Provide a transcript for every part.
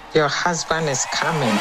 Your husband is coming.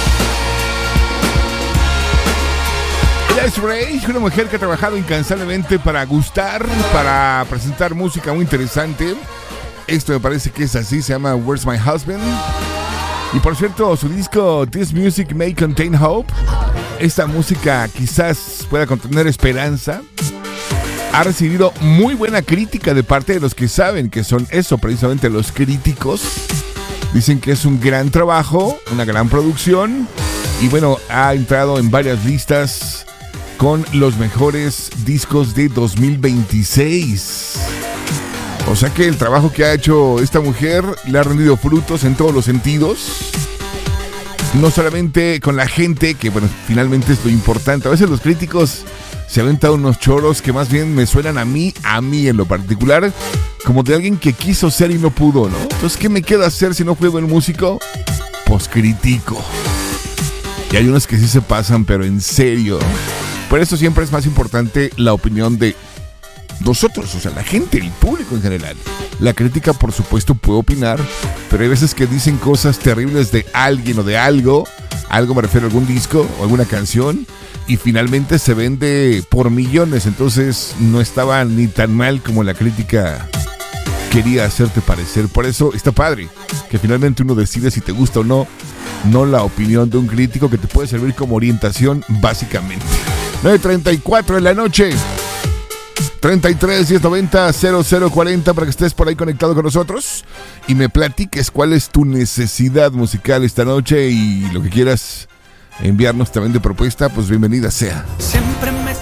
Ella es Ray, una mujer que ha trabajado incansablemente para gustar, para presentar música muy interesante. Esto me parece que es así, se llama Where's My Husband. Y por cierto, su disco This Music May Contain Hope. Esta música quizás pueda contener esperanza. Ha recibido muy buena crítica de parte de los que saben que son eso, precisamente los críticos. Dicen que es un gran trabajo, una gran producción. Y bueno, ha entrado en varias listas con los mejores discos de 2026. O sea que el trabajo que ha hecho esta mujer le ha rendido frutos en todos los sentidos. No solamente con la gente, que bueno, finalmente es lo importante. A veces los críticos se aventan unos choros que más bien me suenan a mí en lo particular, como de alguien que quiso ser y no pudo, ¿no? Entonces, ¿qué me queda hacer si no fui buen músico? Pues critico. Y hay unos que sí se pasan, pero en serio. Por eso siempre es más importante la opinión de nosotros, o sea, la gente, el público en general. La crítica, por supuesto, puede opinar, pero hay veces que dicen cosas terribles de alguien o de algo. Algo me refiero a algún disco o alguna canción, y finalmente se vende por millones. Entonces no estaba ni tan mal como la crítica quería hacerte parecer. Por eso está padre que finalmente uno decide si te gusta o no, no la opinión de un crítico que te puede servir como orientación, básicamente. 9:34 de la noche. 33 1090 0040 para que estés por ahí conectado con nosotros y me platiques cuál es tu necesidad musical esta noche, y lo que quieras enviarnos también de propuesta, pues bienvenida sea. Siempre